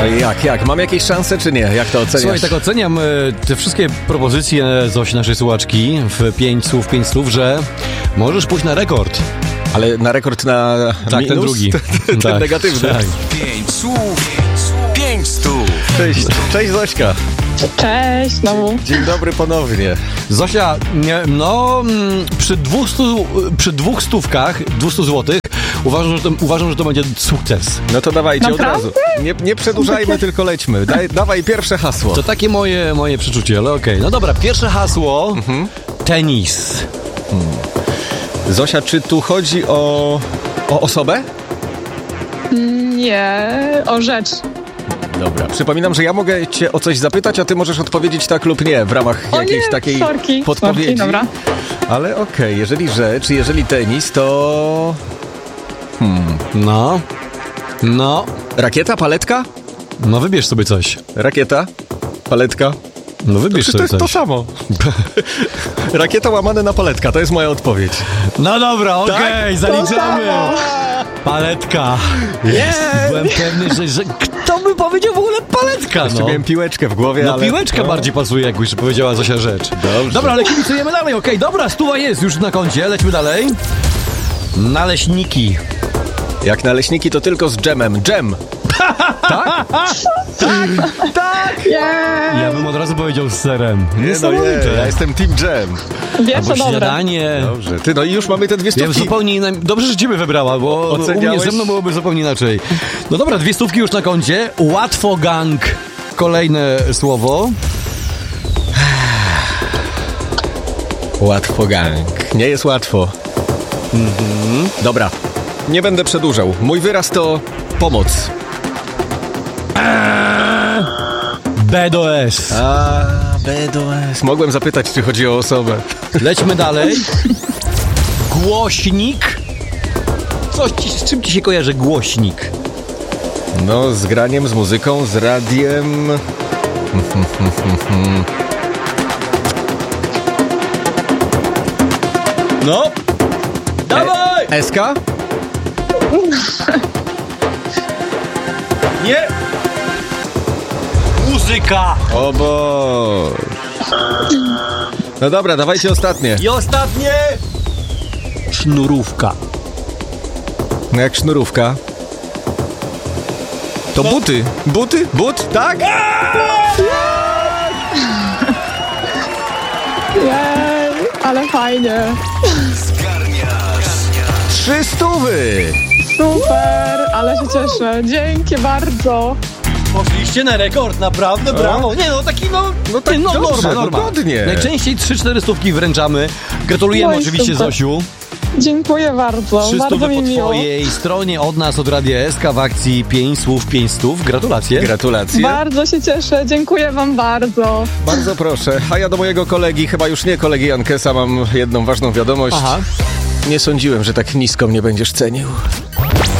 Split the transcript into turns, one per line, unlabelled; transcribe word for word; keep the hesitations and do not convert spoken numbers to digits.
No i jak, jak? Mam jakieś szanse, czy nie? Jak to oceniasz?
Słuchaj, tak oceniam e, te wszystkie propozycje Zosi, naszej słuchaczki, w pięć słów, pięć słów, że możesz pójść na rekord.
Ale na rekord na
Tak,
minus?
ten drugi.
ten
tak,
negatywny.
Tak.
Pięć słów, pięć stów.
Cześć, cześć Zośka.
Cześć, znowu.
Dzień dobry ponownie.
Zosia, nie, no mm, przy dwustu, przy dwóch stówkach, dwieście złotych, uważam, że to, uważam, że to będzie sukces.
No to dawajcie
Naprawdę?
od razu. Nie, nie przedłużajmy, tylko lećmy. Daj, dawaj pierwsze hasło.
To takie moje, moje przeczucie, ale okej. Okay. No dobra, pierwsze hasło, mhm. tenis.
Hmm. Zosia, czy tu chodzi o, o osobę?
Nie, o rzecz.
Dobra, przypominam, że ja mogę cię o coś zapytać, a ty możesz odpowiedzieć tak lub nie w ramach
O
jakiejś
nie,
takiej
sorki,
podpowiedzi.
sorki, dobra.
Ale okej, okay, jeżeli rzecz, jeżeli tenis, to... Hmm.
No, no,
Rakieta, paletka?
no wybierz sobie coś.
Rakieta, paletka.
No wybierz
To,
sobie
to jest
coś.
to samo. Rakieta łamane na paletka, to jest moja odpowiedź.
No dobra, okej, okay, zaliczamy. Paletka.
Yes.
Byłem pewny, że, że kto by powiedział w ogóle paletka,
Jeszcze
no.
miałem piłeczkę w głowie,
No
ale...
piłeczka
no.
bardziej pasuje, jak już powiedziała Zosia rzecz.
Dobrze.
Dobra, ale kibicujemy dalej, okej, okay, dobra, stuwa jest już na koncie, lećmy dalej. Naleśniki.
Jak naleśniki, to tylko z dżemem. Dżem! tak? tak! Tak!
Yeah.
Ja bym od razu powiedział z serem.
Nie, no
Niesamowite.
nie, ja jestem team dżem.
Wiesz,
Albo
co dobre.
śniadanie.
Dobrze. Ty, no i już mamy te dwie
Ja
stówki.
zupełnie inna... Dobrze, że ciebie wybrała, bo
Oceniałeś?
u mnie ze mną byłoby zupełnie inaczej. No dobra, dwie stówki już na koncie. Łatwo gang. Kolejne słowo.
Łatwo gang. Nie jest łatwo. Mhm. Dobra, nie będę przedłużał. Mój wyraz to pomoc.
B do S.
A, B do S. Mogłem zapytać, czy chodzi o osobę.
Lećmy dalej. Głośnik. Coś ci, z czym ci się kojarzy głośnik?
No, z graniem, z muzyką, z radiem.
No. Dawaj!
E- Eska?
Nie. Muzyka.
O Boże. No dobra, dawajcie ostatnie.
I ostatnie. Sznurówka.
No jak sznurówka. To buty. Buty? But? Tak?
Jej, ale fajnie.
Trzy stówy.
Super, ale się cieszę. Dzięki bardzo.
Poszliście na rekord, naprawdę, brawo. Nie no, taki no,
No tak
no
dobrze,
norma, norma.
no godnie.
Najczęściej trzy cztery stówki wręczamy. Gratulujemy
No i
oczywiście,
super.
Zosiu.
Dziękuję bardzo,
Trzy
bardzo
stówy
mi
po
miło.
twojej stronie od nas, od Radia S K w akcji pięć słów, pięć stów. Gratulacje.
Gratulacje.
Bardzo się cieszę, dziękuję wam bardzo.
Bardzo proszę. A ja do mojego kolegi, chyba już nie kolegi Jankesa, mam jedną ważną wiadomość.
Aha.
Nie sądziłem, że tak nisko mnie będziesz cenił.